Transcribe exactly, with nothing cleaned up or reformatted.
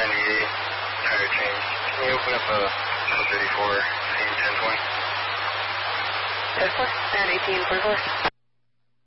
ninety-eight, tire change. Can you open up a code thirty-four, scene ten twenty? ten four, and eighteen forty-four.